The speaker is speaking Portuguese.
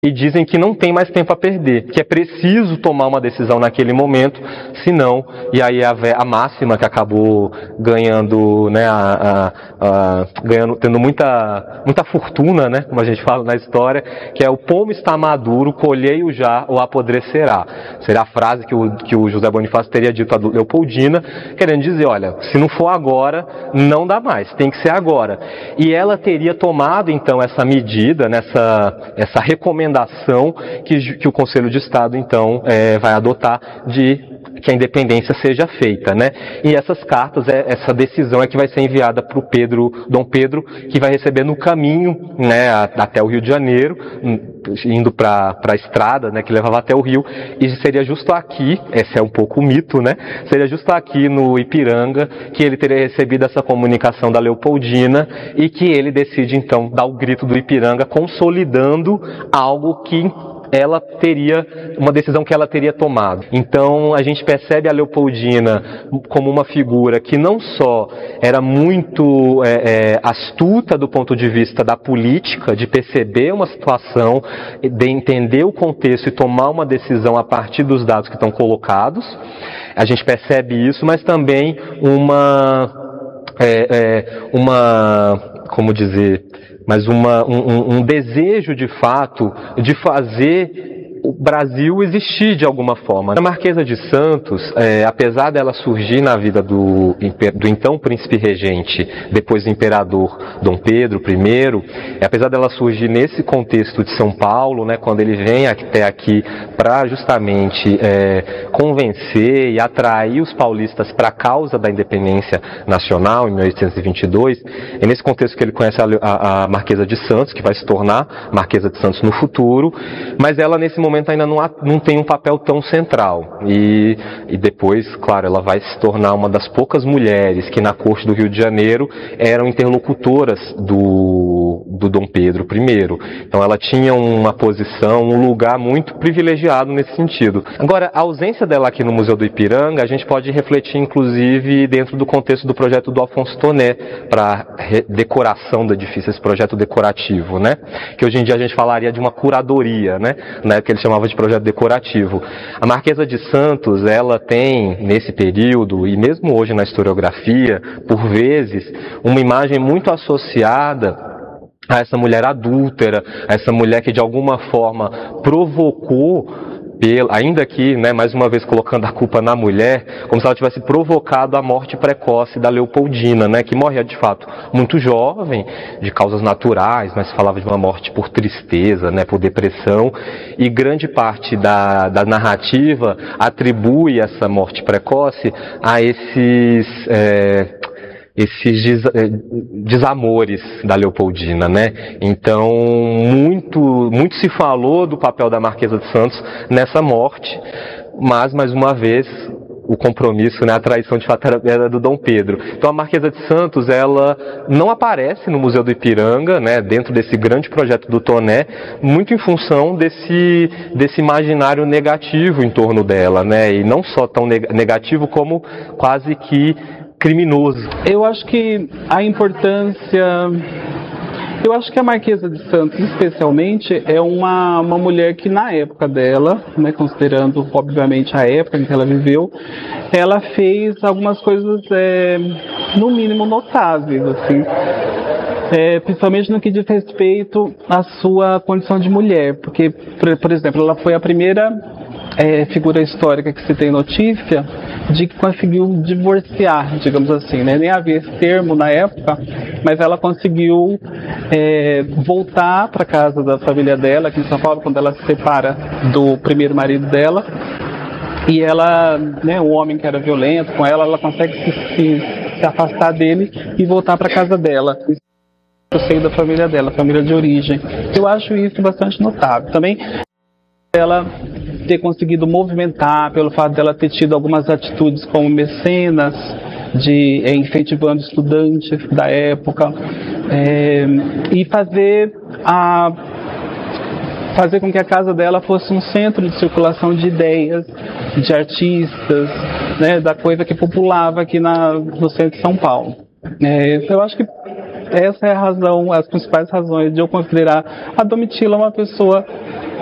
e dizem que não tem mais tempo a perder, que é preciso tomar uma decisão naquele momento, senão, e aí a máxima que acabou ganhando, né, ganhando, tendo muita fortuna, né, como a gente fala na história, que é: o pomo está maduro, colhei-o já, ou apodrecerá. Seria a frase que o José Bonifácio teria dito a Leopoldina, querendo dizer: olha, se não for agora, não dá mais, tem que ser agora. E ela teria tomado, então, essa medida, essa recomendação que o Conselho de Estado, então, vai adotar de que a independência seja feita, né? E essas cartas, essa decisão é que vai ser enviada para o Dom Pedro, que vai receber no caminho, né, até o Rio de Janeiro, indo para a estrada, né, que levava até o Rio, e seria justo aqui, esse é um pouco o mito, né? Seria justo aqui no Ipiranga que ele teria recebido essa comunicação da Leopoldina e que ele decide, então, dar o grito do Ipiranga, consolidando algo que ela teria, uma decisão que ela teria tomado. Então a gente percebe a Leopoldina como uma figura que não só era muito astuta do ponto de vista da política, de perceber uma situação, de entender o contexto e tomar uma decisão a partir dos dados que estão colocados. A gente percebe isso, mas também como dizer, mas um desejo de fato de fazer o Brasil existir de alguma forma. A Marquesa de Santos, apesar dela surgir na vida do então príncipe regente, depois imperador Dom Pedro I, apesar dela surgir nesse contexto de São Paulo, né, quando ele vem até aqui para justamente convencer e atrair os paulistas para a causa da independência nacional em 1822, é nesse contexto que ele conhece a Marquesa de Santos, que vai se tornar Marquesa de Santos no futuro, mas ela nesse momento ainda não tem um papel tão central. E depois, claro, ela vai se tornar uma das poucas mulheres que na corte do Rio de Janeiro eram interlocutoras do Dom Pedro I. Então ela tinha uma posição, um lugar muito privilegiado nesse sentido. Agora, a ausência dela aqui no Museu do Ipiranga, a gente pode refletir inclusive dentro do contexto do projeto do Afonso Toné para decoração do edifício, esse projeto decorativo, né? Que hoje em dia a gente falaria de uma curadoria, né? Que ele chamava de projeto decorativo. A Marquesa de Santos, ela tem, nesse período, e mesmo hoje na historiografia, por vezes, uma imagem muito associada a essa mulher adúltera, a essa mulher que de alguma forma provocou, ainda que, né, mais uma vez colocando a culpa na mulher, como se ela tivesse provocado a morte precoce da Leopoldina, né, que morria de fato muito jovem, de causas naturais, mas falava de uma morte por tristeza, né, por depressão, e grande parte da narrativa atribui essa morte precoce a esses desamores da Leopoldina, né? Então, muito se falou do papel da Marquesa de Santos nessa morte, mas, mais uma vez, o compromisso, né, a traição de fato era do Dom Pedro. Então a Marquesa de Santos, ela não aparece no Museu do Ipiranga, né, dentro desse grande projeto do Toné, muito em função desse imaginário negativo em torno dela, né, e não só tão negativo como quase que criminoso. Eu acho que a Marquesa de Santos, especialmente, é uma mulher que na época dela, né, considerando obviamente a época em que ela viveu, ela fez algumas coisas no mínimo notáveis, assim, principalmente no que diz respeito à sua condição de mulher, porque, por exemplo, ela foi a primeira figura histórica que se tem notícia de que conseguiu divorciar, digamos assim, né? Nem havia esse termo na época, mas ela conseguiu voltar para a casa da família dela, aqui em São Paulo, quando ela se separa do primeiro marido dela, e ela, né, o homem que era violento com ela consegue se afastar dele e voltar para a casa dela, no seio da família dela, família de origem. Eu acho isso bastante notável. Também ela ter conseguido movimentar, pelo fato dela ter tido algumas atitudes como mecenas, de incentivando estudantes da época, e fazer com que a casa dela fosse um centro de circulação de ideias, de artistas, né, da coisa que populava aqui no centro de São Paulo. Eu acho que essa é a razão, as principais razões de eu considerar a Domitila uma pessoa